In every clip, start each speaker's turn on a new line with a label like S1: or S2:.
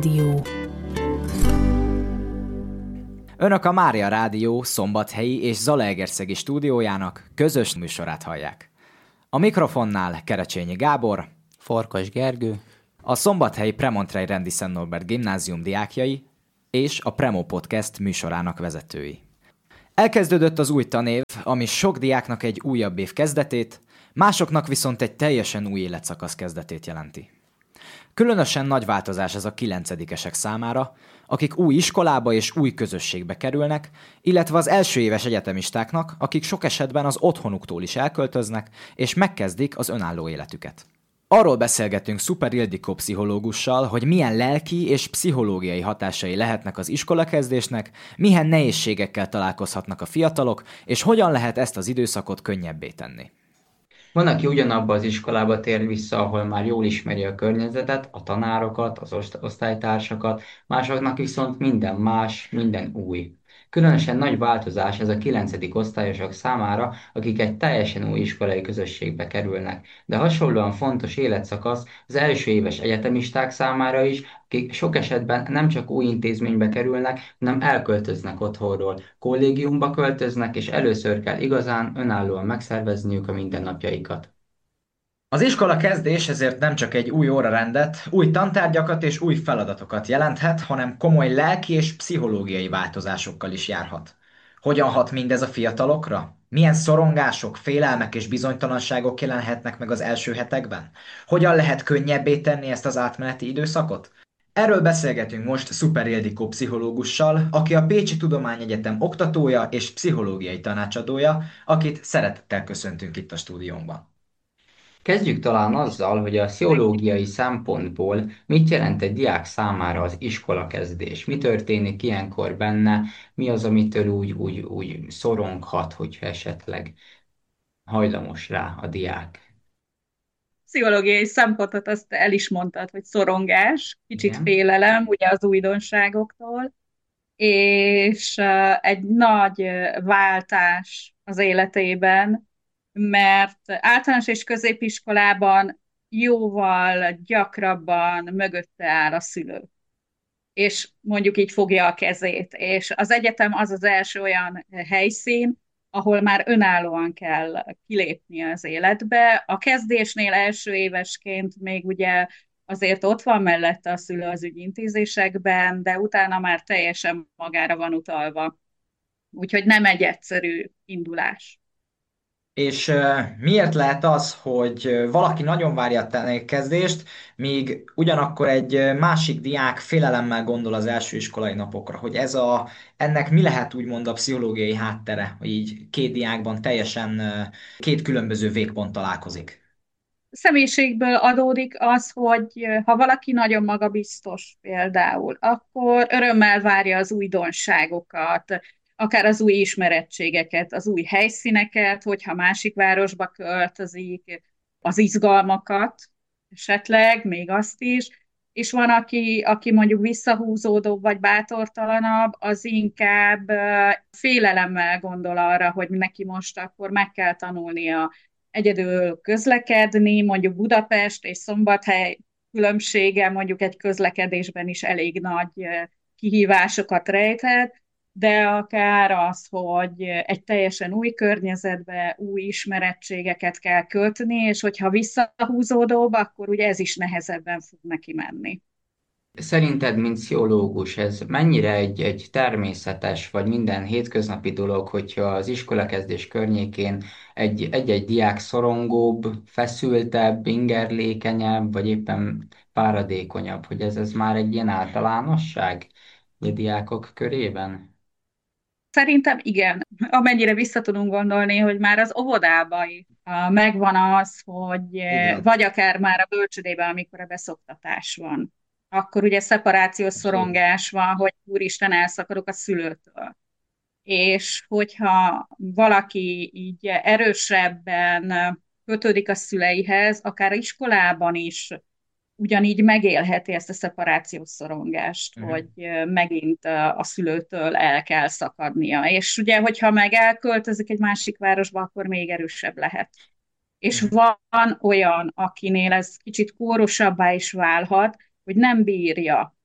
S1: Dió.
S2: Önök a Mária Rádió szombathelyi és Zalaegerszegi stúdiójának közös műsorát hallják. A mikrofonnál Kerecsényi Gábor,
S3: Farkas Gergő,
S2: a szombathelyi Premontrei Rendi Szent Norbert gimnázium diákjai és a Premo Podcast műsorának vezetői. Elkezdődött az új tanév, ami sok diáknak egy újabb év kezdetét, másoknak viszont egy teljesen új életszakasz kezdetét jelenti. Különösen nagy változás ez a 9-esek számára, akik új iskolába és új közösségbe kerülnek, illetve az első éves egyetemistáknak, akik sok esetben az otthonuktól is elköltöznek, és megkezdik az önálló életüket. Arról beszélgetünk Szuper Ildikó pszichológussal, hogy milyen lelki és pszichológiai hatásai lehetnek az iskolakezdésnek, milyen nehézségekkel találkozhatnak a fiatalok, és hogyan lehet ezt az időszakot könnyebbé tenni.
S3: Van, aki ugyanabba az iskolába tér vissza, ahol már jól ismeri a környezetet, a tanárokat, az osztálytársakat, másoknak viszont minden más, minden új. Különösen nagy változás ez a 9. osztályosok számára, akik egy teljesen új iskolai közösségbe kerülnek, de hasonlóan fontos életszakasz az első éves egyetemisták számára is, akik sok esetben nem csak új intézménybe kerülnek, hanem elköltöznek otthonról, kollégiumba költöznek, és először kell igazán önállóan megszervezniük a mindennapjaikat.
S2: Az iskola kezdés ezért nem csak egy új órarendet, új tantárgyakat és új feladatokat jelenthet, hanem komoly lelki és pszichológiai változásokkal is járhat. Hogyan hat mindez a fiatalokra? Milyen szorongások, félelmek és bizonytalanságok jelenhetnek meg az első hetekben? Hogyan lehet könnyebbé tenni ezt az átmeneti időszakot? Erről beszélgetünk most Szuper Ildikó pszichológussal, aki a Pécsi Tudományegyetem oktatója és pszichológiai tanácsadója, akit szeretettel köszöntünk itt a stúdiónkban.
S3: Kezdjük talán azzal, hogy a pszichológiai szempontból mit jelent egy diák számára az iskolakezdés. Mi történik ilyenkor benne, mi az, amitől úgy szoronghat, hogyha esetleg hajlamos rá a diák.
S4: Pszichológiai szempontot azt el is mondtad, hogy szorongás, kicsit
S3: Igen?
S4: félelem, ugye az újdonságoktól, és egy nagy váltás az életében, mert általános és középiskolában jóval gyakrabban mögötte áll a szülő, és mondjuk így fogja a kezét. És az egyetem az az első olyan helyszín, ahol már önállóan kell kilépni az életbe. A kezdésnél első évesként még ugye azért ott van mellette a szülő az ügyintézésekben, de utána már teljesen magára van utalva. Úgyhogy nem egy egyszerű indulás.
S2: És miért lehet az, hogy valaki nagyon várja a tanévkezdést, míg ugyanakkor egy másik diák félelemmel gondol az első iskolai napokra, hogy ennek mi lehet úgymond a pszichológiai háttere, hogy így két diákban teljesen két különböző végpont találkozik?
S4: Személyiségből adódik az, hogy ha valaki nagyon magabiztos például, akkor örömmel várja az újdonságokat, akár az új ismerettségeket, az új helyszíneket, hogyha másik városba költözik, az izgalmakat, esetleg még azt is, és van, aki mondjuk visszahúzódóbb vagy bátortalanabb, az inkább félelemmel gondol arra, hogy neki most akkor meg kell tanulnia egyedül közlekedni, mondjuk Budapest és Szombathely különbsége mondjuk egy közlekedésben is elég nagy kihívásokat rejthet, de akár az, hogy egy teljesen új környezetbe új ismerettségeket kell költeni, és hogyha visszahúzódóbb, akkor ugye ez is nehezebben fog neki menni.
S3: Szerinted, mint pszichológus, ez mennyire egy természetes vagy minden hétköznapi dolog, hogyha az iskolakezdés környékén egy-egy diák szorongóbb, feszültebb, ingerlékenyebb, vagy éppen páradékonyabb, hogy ez már egy ilyen általánosság a diákok körében?
S4: Szerintem igen, amennyire vissza tudunk gondolni, hogy már az óvodában is megvan az, hogy
S2: Igen.
S4: vagy akár már a bölcsődében, amikor a beszoktatás van, akkor ugye szeparációs
S3: Abszolút.
S4: szorongás van, hogy úristen, elszakadok a szülőtől. És hogyha valaki így erősebben kötődik a szüleihez, akár iskolában is ugyanígy megélheti ezt a szeparációs szorongást, hogy
S2: Mhm.
S4: megint a szülőtől el kell szakadnia. És ugye, hogyha meg elköltözik egy másik városba, akkor még erősebb lehet. És
S2: Mhm.
S4: van olyan, akinél ez kicsit kórosabbá is válhat, hogy nem bírja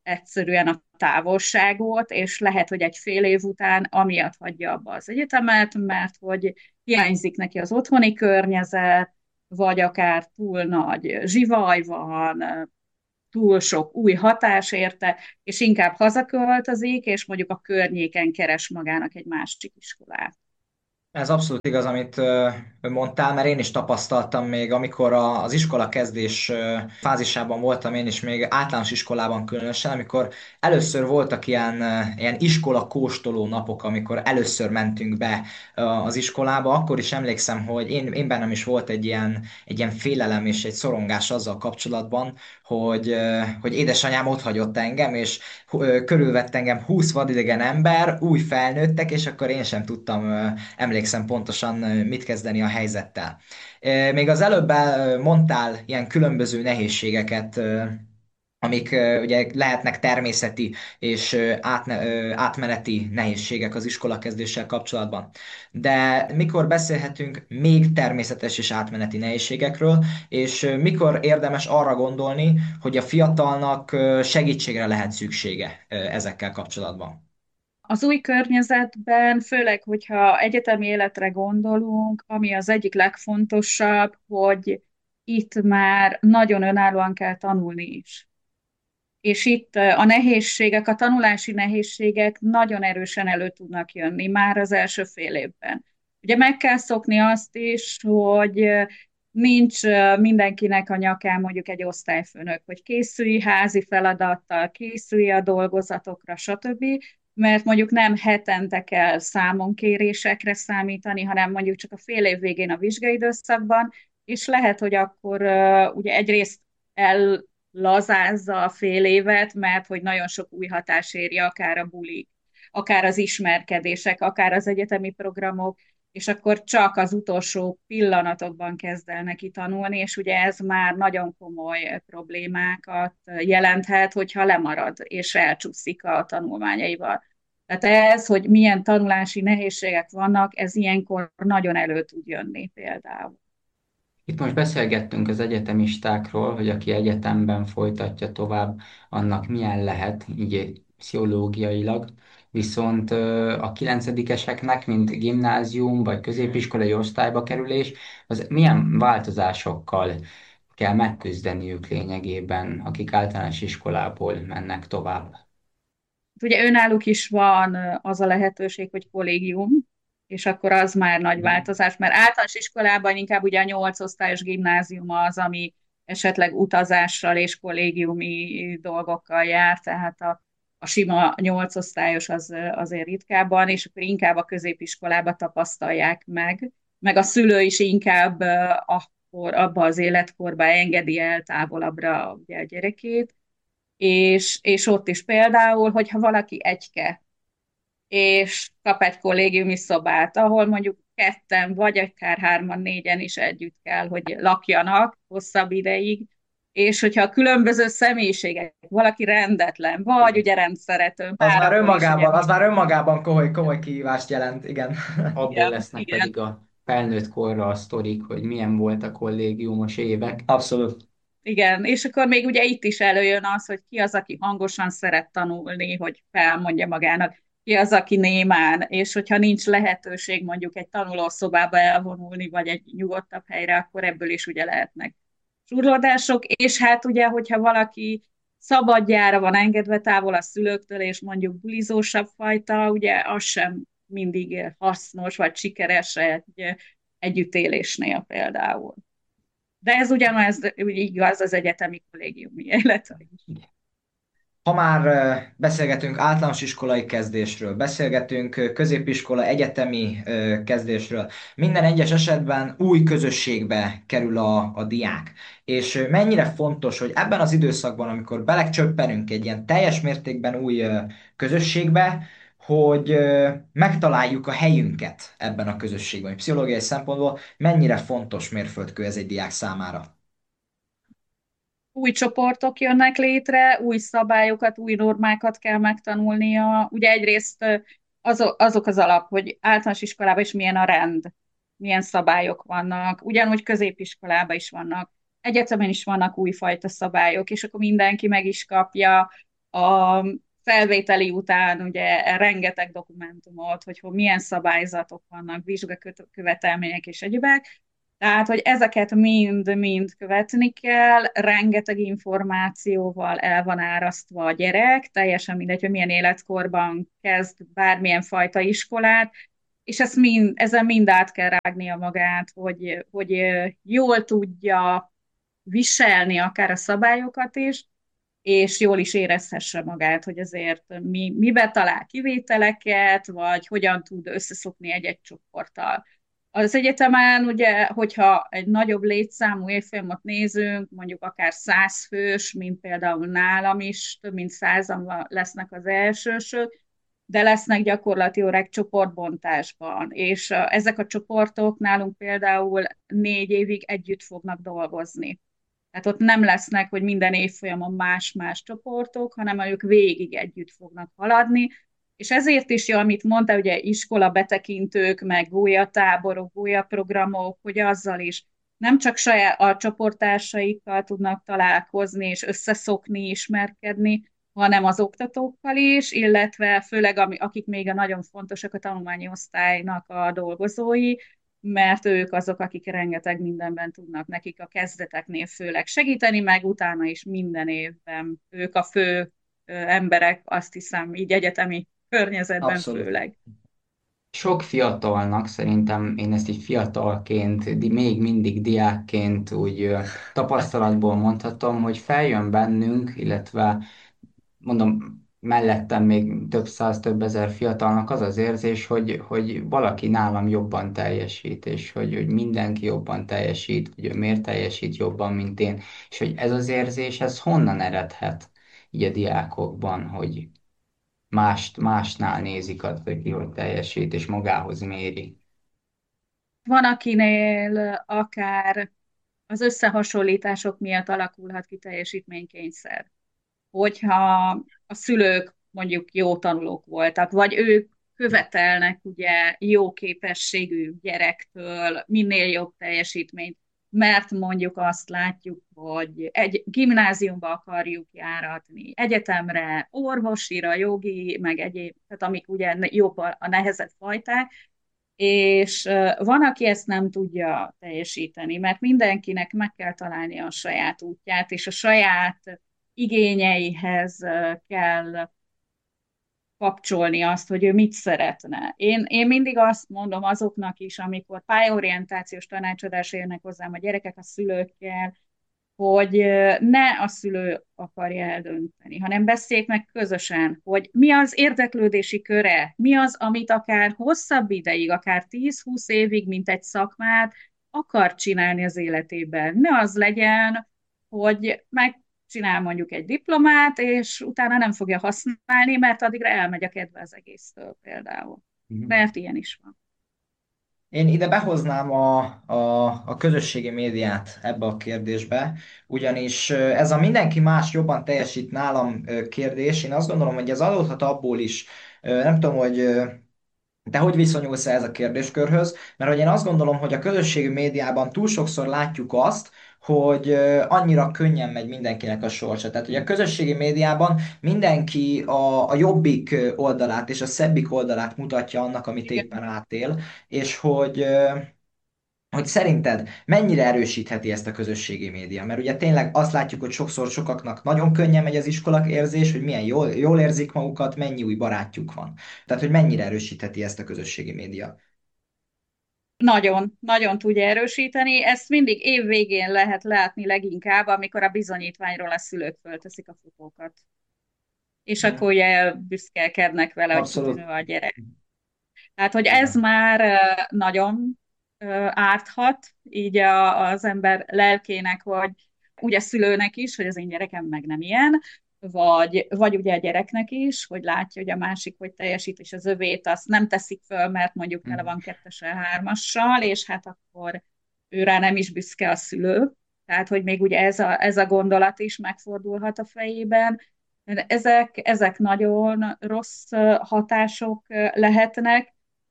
S4: egyszerűen a távolságot, és lehet, hogy egy fél év után amiatt hagyja abba az egyetemet, mert hogy hiányzik neki az otthoni környezet, vagy akár túl nagy zsivaj van, túl sok új hatás érte, és inkább hazaköltözik, és mondjuk a környéken keres magának egy másik iskolát.
S2: Ez abszolút igaz, amit mondtál, mert én is tapasztaltam még, amikor az iskola kezdés fázisában voltam, én is még általános iskolában különösen, amikor először voltak ilyen iskola kóstoló napok, amikor először mentünk be az iskolába, akkor is emlékszem, hogy én bennem is volt egy ilyen félelem és egy szorongás azzal kapcsolatban, hogy édesanyám ott hagyott engem, és körülvett engem 20 vadidegen ember, új felnőttek, és akkor én sem tudtam, emlékszem pontosan, mit kezdeni a helyzettel. Még az előbb mondtál ilyen különböző nehézségeket, amik ugye lehetnek természeti és átmeneti nehézségek az iskolakezdéssel kapcsolatban. De mikor beszélhetünk még természetes és átmeneti nehézségekről, és mikor érdemes arra gondolni, hogy a fiatalnak segítségre lehet szüksége ezekkel kapcsolatban?
S4: Az új környezetben, főleg, hogyha egyetemi életre gondolunk, ami az egyik legfontosabb, hogy itt már nagyon önállóan kell tanulni is. És itt a nehézségek, a tanulási nehézségek nagyon erősen elő tudnak jönni már az első fél évben. Ugye meg kell szokni azt is, hogy nincs mindenkinek a nyakán mondjuk egy osztályfőnök, hogy készülj házi feladattal, készülj a dolgozatokra, stb., mert mondjuk nem hetente kell számonkérésekre számítani, hanem mondjuk csak a fél év végén a vizsgaidőszakban, és lehet, hogy akkor ugye egyrészt lazázza a fél évet, mert hogy nagyon sok új hatás éri, akár a bulik, akár az ismerkedések, akár az egyetemi programok, és akkor csak az utolsó pillanatokban kezd el neki tanulni, és ugye ez már nagyon komoly problémákat jelenthet, hogyha lemarad és elcsúszik a tanulmányaival. Tehát ez, hogy milyen tanulási nehézségek vannak, ez ilyenkor nagyon elő tud jönni például.
S3: Itt most beszélgettünk az egyetemistákról, hogy aki egyetemben folytatja tovább, annak milyen lehet, így pszichológiailag. Viszont a kilencedikeseknek, mint gimnázium vagy középiskolai osztályba kerülés, az milyen változásokkal kell megküzdeniük lényegében, akik általános iskolából mennek tovább.
S4: Ugye önálluk is van az a lehetőség, hogy kollégium, és akkor az már nagy változás, mert általános iskolában inkább ugye a 8 osztályos gimnázium az, ami esetleg utazással és kollégiumi dolgokkal jár, tehát a sima 8 osztályos az azért ritkábban, és akkor inkább a középiskolába tapasztalják meg a szülő is inkább akkor abba az életkorba engedi el távolabbra ugye a gyerekét, és ott is például, hogyha valaki egyke, és kap egy kollégiumi szobát, ahol mondjuk ketten, vagy akár hárman, négyen is együtt kell, hogy lakjanak hosszabb ideig, és hogyha a különböző személyiségek, valaki rendetlen, vagy ugye rendszerető,
S2: Az már önmagában komoly kihívást jelent, igen.
S3: Abból lesznek
S4: igen.
S3: pedig a felnőtt korra a sztorik, hogy milyen volt a kollégiumos évek.
S2: Abszolút.
S4: Igen, és akkor még ugye itt is előjön az, hogy ki az, aki hangosan szeret tanulni, hogy felmondja magának, ki az, aki némán, és hogyha nincs lehetőség mondjuk egy tanulószobába elvonulni, vagy egy nyugodtabb helyre, akkor ebből is ugye lehetnek surlódások, és hát ugye, hogyha valaki szabadjára van engedve távol a szülőktől, és mondjuk bulizósabb fajta, ugye az sem mindig hasznos, vagy sikeres egy együttélésnél például. De ez ugyanaz úgy igaz az egyetemi kollégiumi életre is.
S2: Ha már beszélgetünk általános iskolai kezdésről, beszélgetünk középiskola egyetemi kezdésről, minden egyes esetben új közösségbe kerül a diák. És mennyire fontos, hogy ebben az időszakban, amikor belecsöppenünk egy ilyen teljes mértékben új közösségbe, hogy megtaláljuk a helyünket ebben a közösségben. Pszichológiai szempontból mennyire fontos mérföldkő ez egy diák számára?
S4: Új csoportok jönnek létre, új szabályokat, új normákat kell megtanulnia. Ugye egyrészt azok az alap, hogy általános iskolában is milyen a rend, milyen szabályok vannak, ugyanúgy középiskolában is vannak, egyetemen is vannak újfajta szabályok, és akkor mindenki meg is kapja a felvételi után ugye rengeteg dokumentumot, hogy milyen szabályzatok vannak, vizsgakövetelmények és egyebek. Tehát, hogy ezeket mind-mind követni kell, rengeteg információval el van árasztva a gyerek, teljesen mindegy, hogy milyen életkorban kezd bármilyen fajta iskolát, és ezen mind át kell rágnia magát, hogy jól tudja viselni akár a szabályokat is, és jól is érezhesse magát, hogy azért mibe talál kivételeket, vagy hogyan tud összeszokni egy-egy csoporttal. Az egyetemen ugye, hogyha egy nagyobb létszámú évfolyamot nézünk, mondjuk akár 100 fős, mint például nálam is, több mint 100-an lesznek az elsősök, de lesznek gyakorlati órák csoportbontásban, és ezek a csoportok nálunk például 4 évig együtt fognak dolgozni. Tehát ott nem lesznek, hogy minden évfolyamon más-más csoportok, hanem ők végig együtt fognak haladni. És ezért is jó, amit mondta, ugye iskola betekintők, meg gólyatáborok, gólyaprogramok, hogy azzal is nem csak saját a csoporttársaikkal tudnak találkozni és összeszokni, ismerkedni, hanem az oktatókkal is, illetve főleg akik még a nagyon fontosak a tanulmányi osztálynak a dolgozói, mert ők azok, akik rengeteg mindenben tudnak nekik a kezdeteknél főleg segíteni, meg utána is minden évben ők a fő emberek, azt hiszem, így egyetemi környezetben
S2: Abszolút.
S4: főleg.
S3: Sok fiatalnak szerintem, én ezt így fiatalként, még mindig diákként úgy tapasztalatból mondhatom, hogy feljön bennünk, illetve mondom, mellettem még több száz, több ezer fiatalnak az az érzés, hogy valaki nálam jobban teljesít, és hogy mindenki jobban teljesít, hogy ő miért teljesít jobban, mint én, és hogy ez az érzés, ez honnan eredhet így a diákokban, hogy másnál nézik azt, hogy ki hogy teljesít, és magához méri.
S4: Van, akinél akár az összehasonlítások miatt alakulhat ki teljesítménykényszer. Hogyha a szülők mondjuk jó tanulók voltak, vagy ők követelnek ugye jó képességű gyerektől minél jobb teljesítményt, mert mondjuk azt látjuk, hogy egy gimnáziumba akarjuk járatni, egyetemre, orvosira, jogi, meg egyéb, tehát amik ugye jobb a nehezebb fajták, és van, aki ezt nem tudja teljesíteni, mert mindenkinek meg kell találni a saját útját, és a saját igényeihez kell kapcsolni azt, hogy ő mit szeretne. Én mindig azt mondom azoknak is, amikor pályaorientációs tanácsadásra jönnek hozzám a gyerekek a szülőkkel, hogy ne a szülő akarja eldönteni, hanem beszéljék meg közösen, hogy mi az érdeklődési köre, mi az, amit akár hosszabb ideig, akár 10-20 évig, mint egy szakmát akar csinálni az életében. Ne az legyen, hogy megcsinál mondjuk egy diplomát, és utána nem fogja használni, mert addigra elmegy a kedve az egésztől például.
S3: Mhm.
S4: Mert ilyen is van.
S2: Én ide behoznám a közösségi médiát ebbe a kérdésbe, ugyanis ez a mindenki más jobban teljesít nálam kérdés, én azt gondolom, hogy ez adódhat abból is, nem tudom, hogy te hogy viszonyulsz ez a kérdéskörhöz? Mert hogy én azt gondolom, hogy a közösségi médiában túl sokszor látjuk azt, hogy annyira könnyen megy mindenkinek a sorsa. Tehát, hogy a közösségi médiában mindenki a jobbik oldalát és a szebbik oldalát mutatja annak, amit
S4: Igen.
S2: éppen átél, és hogy szerinted mennyire erősítheti ezt a közösségi média? Mert ugye tényleg azt látjuk, hogy sokszor sokaknak nagyon könnyen megy az iskolak érzés, hogy milyen jól érzik magukat, mennyi új barátjuk van. Tehát, hogy mennyire erősítheti ezt a közösségi média?
S4: Nagyon, nagyon tudja erősíteni. Ezt mindig év végén lehet látni leginkább, amikor a bizonyítványról a szülők fölteszik a fotókat. És
S2: Mhm.
S4: akkor ugye büszkélkednek vele, hogy kitűnő
S2: Abszolút.
S4: a gyerek. Tehát, hogy ez
S2: Igen.
S4: már nagyon árthat így az ember lelkének, vagy ugye szülőnek is, hogy az én gyerekem meg nem ilyen, vagy ugye a gyereknek is, hogy látja, hogy a másik hogy teljesít, és az övét azt nem teszik föl, mert mondjuk tele
S2: Mhm.
S4: van kettessel, hármassal, és hát akkor ő rá nem is büszke a szülő. Tehát, hogy még ugye ez a gondolat is megfordulhat a fejében. Ezek nagyon rossz hatások lehetnek,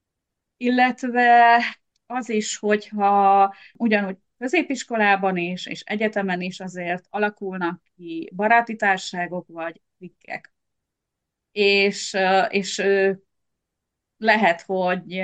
S4: illetve az is, hogyha ugyanúgy középiskolában is, és egyetemen is azért alakulnak ki baráti társaságok vagy klikkek. és lehet, hogy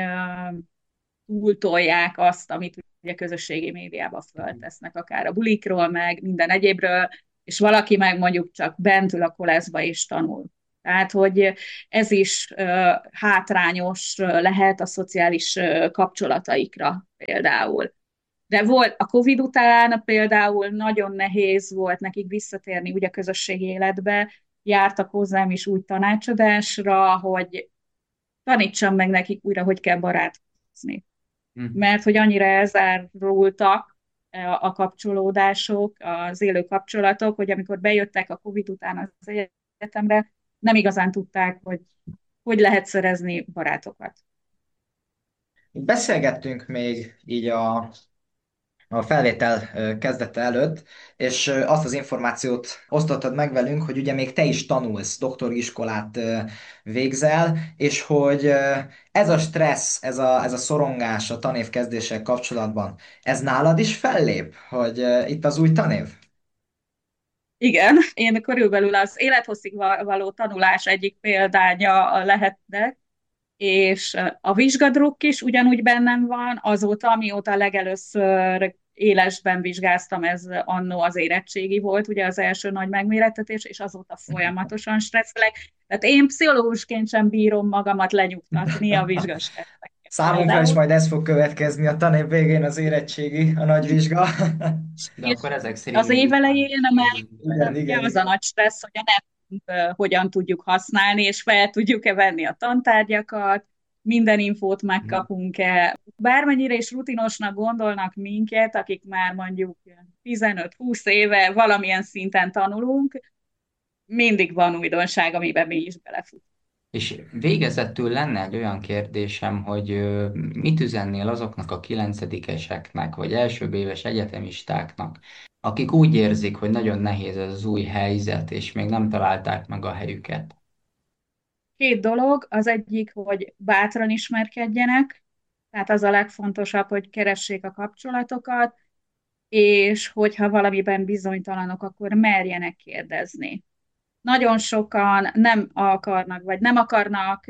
S4: túltolják azt, amit ugye közösségi médiában föltesznek, akár a bulikról, meg minden egyébről, és valaki meg mondjuk csak bent ül a koleszba és tanul. Tehát, hogy ez is hátrányos lehet a szociális kapcsolataikra például. De volt a Covid után például nagyon nehéz volt nekik visszatérni ugye a közösségi életbe, jártak hozzám is úgy tanácsadásra, hogy tanítsam meg nekik újra, hogy kell barátkozni.
S3: Mhm.
S4: Mert hogy annyira elzárultak a kapcsolódások, az élő kapcsolatok, hogy amikor bejöttek a Covid után az egyetemre, nem igazán tudták, hogy lehet szerezni barátokat.
S2: Beszélgettünk még így a felvétel kezdete előtt, és azt az információt osztottad meg velünk, hogy ugye még te is tanulsz, doktori iskolát végzel, és hogy ez a stressz, ez a szorongás a tanév kezdéssel kapcsolatban, ez nálad is fellép, hogy itt az új tanév?
S4: Igen, én körülbelül az élethosszig való tanulás egyik példánya lehetnek, és a vizsgadrukk is ugyanúgy bennem van, azóta, amióta legelőször élesben vizsgáztam, ez annó az érettségi volt, ugye az első nagy megmérettetés, és azóta folyamatosan stresszelek. Tehát én pszichológusként sem bírom magamat lenyugtatni a vizsgastresszekkel.
S2: Számunkra is
S4: Például.
S2: majd ez fog következni a tanév végén az érettségi, a nagy vizsga.
S3: De
S4: És
S3: akkor ezek szerint
S4: az év
S3: mindig
S4: elején már
S2: Igen,
S4: ugye
S2: igen,
S4: az a
S2: igen.
S4: nagy stressz, hogy a netünk hogyan tudjuk használni, és fel tudjuk-e venni a tantárgyakat, minden infót
S3: van.
S4: megkapunk-e. Bármennyire is rutinosnak gondolnak minket, akik már mondjuk 15-20 éve valamilyen szinten tanulunk, mindig van újdonság, amiben mi is belefutunk.
S3: És végezetül lenne egy olyan kérdésem, hogy mit üzennél azoknak a kilencedikeseknek, vagy elsőbb éves egyetemistáknak, akik úgy érzik, hogy nagyon nehéz ez az új helyzet, és még nem találták meg a helyüket.
S4: Két dolog, az egyik, hogy bátran ismerkedjenek, tehát az a legfontosabb, hogy keressék a kapcsolatokat, és hogyha valamiben bizonytalanok, akkor merjenek kérdezni. Nagyon sokan nem akarnak, vagy nem akarnak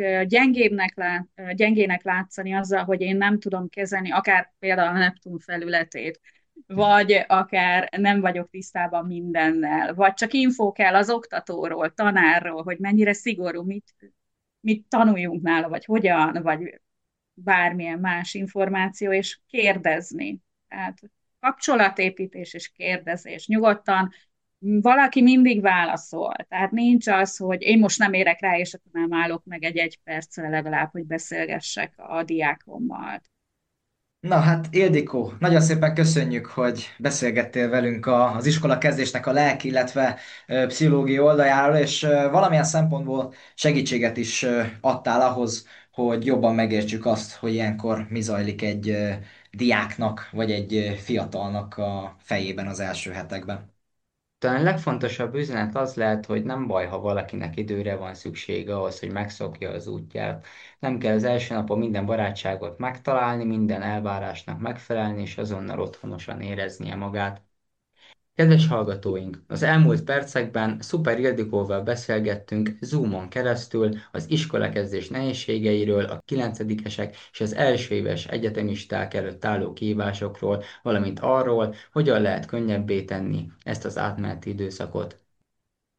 S4: gyengének látszani azzal, hogy én nem tudom kezelni, akár például a Neptun felületét, vagy akár nem vagyok tisztában mindennel, vagy csak infó kell az oktatóról, tanárról, hogy mennyire szigorú, mit tanuljunk nála, vagy hogyan, vagy bármilyen más információ, és kérdezni. Tehát kapcsolatépítés és kérdezés. Nyugodtan valaki mindig válaszol. Tehát nincs az, hogy én most nem érek rá, és akkor nem állok meg egy perccel legalább, hogy beszélgessek a diákommal.
S2: Na hát, Ildikó, nagyon szépen köszönjük, hogy beszélgettél velünk az iskola kezdésnek a lelki, illetve pszichológiai oldaláról, és valamilyen szempontból segítséget is adtál ahhoz, hogy jobban megértsük azt, hogy ilyenkor mi zajlik egy diáknak, vagy egy fiatalnak a fejében az első hetekben.
S3: Talán a legfontosabb üzenet az lehet, hogy nem baj, ha valakinek időre van szüksége ahhoz, hogy megszokja az útját. Nem kell az első napon minden barátságot megtalálni, minden elvárásnak megfelelni, és azonnal otthonosan éreznie magát. Kedves hallgatóink, az elmúlt percekben Szuper Ildikóval beszélgettünk Zoomon keresztül az iskolakezdés nehézségeiről, a kilencedikesek és az elsőéves egyetemisták előtt álló kihívásokról, valamint arról, hogyan lehet könnyebbé tenni ezt az átmeneti időszakot.